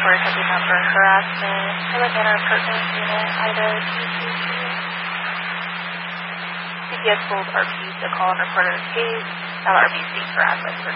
mandatory ticket number harassment. I look at our partner unit, IDA TCC. CPS told RP to call and report a case. Now RP seeks harassment for